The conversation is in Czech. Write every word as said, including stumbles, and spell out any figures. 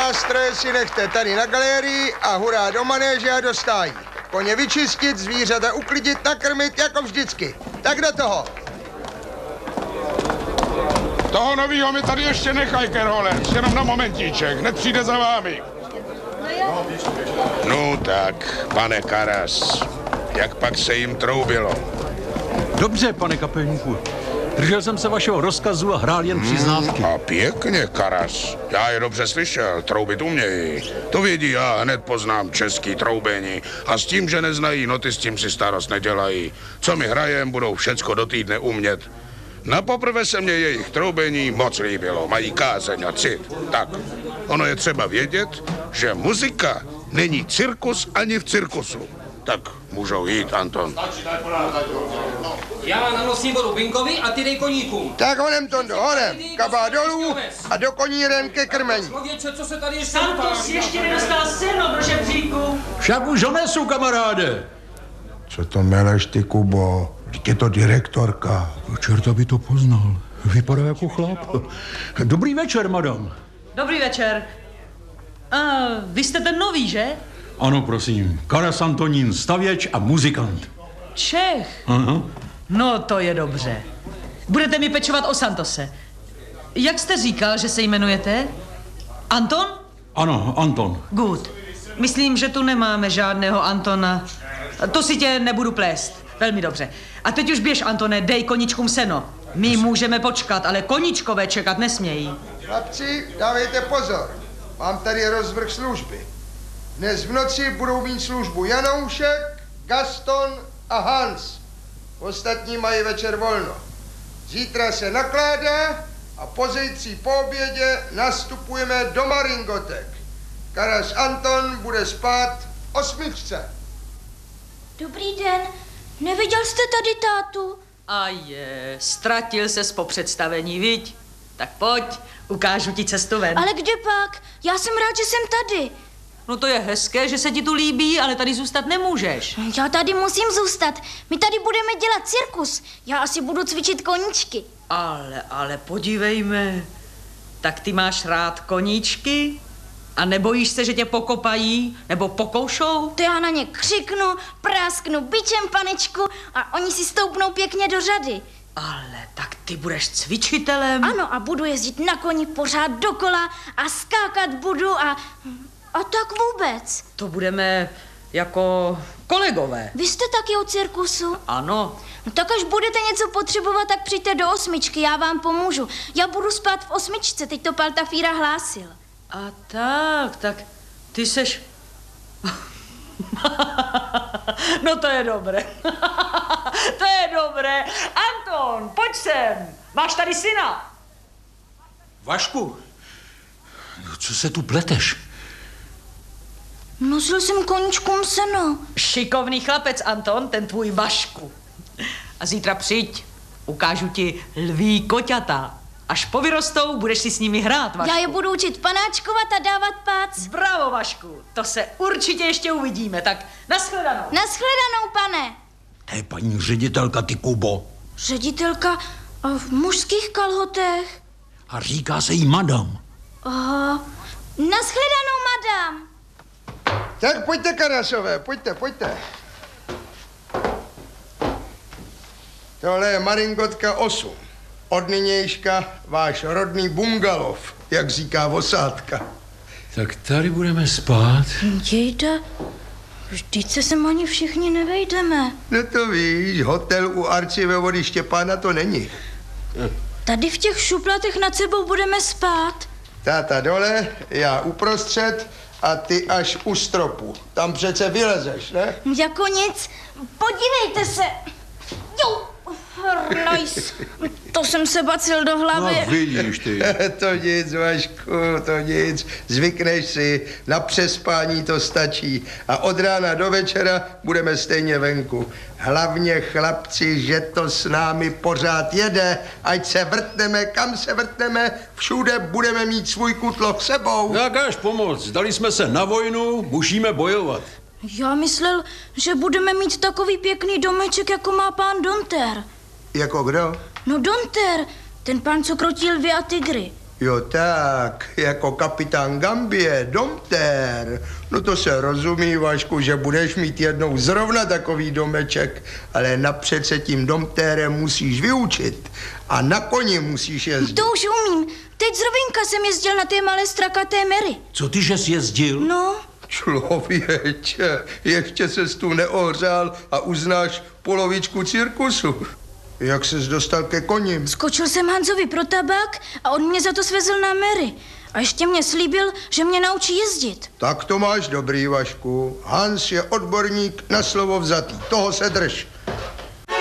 nástroje si nechte tady na galerii a hurá do manéže a do stájí. Koně vyčistit, zvířata uklidit, nakrmit jako vždycky. Tak do toho. Toho novýho mi tady ještě nechaj, Kerhole. Jenom na momentíček, hned přijde za vámi. No tak, pane Karas, jak pak se jim troubilo? Dobře, pane kapelníku. Držel jsem se vašeho rozkazu a hrál jen přiznávky. Hmm, a pěkně, Karas. Já je dobře slyšel, troubit umějí. To vědí, já hned poznám český troubení. A s tím, že neznají noty, s tím si starost nedělají. Co my hrajem, budou všecko do týdne umět. Napoprvé se mě jejich troubení moc líbilo. Mají kázeň a cit. Tak, ono je třeba vědět, že muzika není cirkus ani v cirkusu. Tak můžou jít, Anton. Já nanosím vodu Binkovi a ty dej koníkům. Tak honem, Tondo, honem. Kabá dolů a do koníren ke krmení. Člověče, co se tady ještě Santos ještě nedostal seno do žebříku. Však už ho nesu, kamaráde. Co to meleš, ty, Kubo? Vždyť je to direktorka. Čerta by to poznal. Vypadá jako chlap. Dobrý večer, madam. Dobrý večer. A vy jste ten nový, že? Ano, prosím. Karas Antonín, stavěč a muzikant. Čech. Aha. No, to je dobře. Budete mi pečovat o Santose. Jak jste říkal, že se jmenujete? Anton? Ano, Anton. Good. Myslím, že tu nemáme žádného Antona. To si tě nebudu plést. Velmi dobře. A teď už běž, Antone, dej koničkům seno. My můžeme počkat, ale koničkové čekat nesmějí. Chlapci, dávejte pozor. Mám tady rozvrh služby. Dnes v noci budou mít službu Janoušek, Gaston a Hans. Ostatní mají večer volno. Zítra se nakládá a pozítří po obědě nastupujeme do Maringotek. Karas Anton bude spát v osmičce. Dobrý den, neviděl jste tady tátu? A je, ztratil ses po představení, viď? Tak pojď, ukážu ti cestu ven. Ale kde pak? Já jsem rád, že jsem tady. No to je hezké, že se ti tu líbí, ale tady zůstat nemůžeš. Já tady musím zůstat. My tady budeme dělat cirkus. Já asi budu cvičit koníčky. Ale, ale podívejme, tak ty máš rád koníčky? A nebojíš se, že tě pokopají nebo pokoušou? To já na ně křiknu, prásknu bičem, panečku, a oni si stoupnou pěkně do řady. Ale tak ty budeš cvičitelem? Ano, a budu jezdit na koni pořád dokola a skákat budu a... A tak vůbec. To budeme jako kolegové. Vy jste taky o cirkusu? Ano. No tak až budete něco potřebovat, tak přijďte do osmičky, já vám pomůžu. Já budu spát v osmičce, teď to Paltafíra hlásil. A tak, tak ty seš... No to je dobré. To je dobré. Anton, pojď sem. Máš tady syna. Vašku, co se tu pleteš? Nosil jsem koníčkům seno. Šikovný chlapec, Anton, ten tvůj Vašku. A zítra přijď, ukážu ti lví koťata. Až povyrostou, budeš si s nimi hrát, Vašku. Já je budu učit panáčkovat a dávat pác. Bravo, Vašku, to se určitě ještě uvidíme, tak nashledanou. Nashledanou, pane. To je paní ředitelka, ty, Kubo. Ředitelka a v mužských kalhotech. A říká se jí madam. Aha. Nashledanou, madam. Tak pojďte, Karasové, pojďte, pojďte. Tohle je Maringotka osm. Od nynějška váš rodný bungalov, jak říká osádka. Tak tady budeme spát. Jejda, vždyť se sem ani všichni nevejdeme. No to víš, hotel u arcivévody Štěpána to není. Tady v těch šuplatech nad sebou budeme spát. Táta dole, já uprostřed a ty až u stropu. Tam přece vylezeš, ne? Jako nic. Podívejte se. Jo, nice. To jsem se bacil do hlavy. No vidíš ty. To nic, Vašku, to nic. Zvykneš si, na přespání to stačí. A od rána do večera budeme stejně venku. Hlavně, chlapci, že to s námi pořád jede. Ať se vrtneme, kam se vrtneme, všude budeme mít svůj kutloch sebou. Jakáž pomoc, dali jsme se na vojnu, musíme bojovat. Já myslel, že budeme mít takový pěkný domeček, jako má pán Donter. Jako kdo? No Donter, ten pán, co krotil lvy a tygry. Jo tak, jako kapitán Gambie, domtér. No to se rozumí, Vašku, že budeš mít jednou zrovna takový domeček, ale napřed se tím domtérem musíš vyučit a na koni musíš jezdit. To už umím. Teď zrovna jsem jezdil na té malé strakaté Mary. Co ty, že jsi jezdil? No, Člověče, ještě ses tu neohřál a uznáš polovičku cirkusu. Jak ses dostal ke koním? skočil jsem Hanzovi pro tabák a on mě za to svezl na Mary. A ještě mě slíbil, že mě naučí jezdit. Tak to máš dobrý, Vašku. Hans je odborník na slovo vzatý. Toho se drž.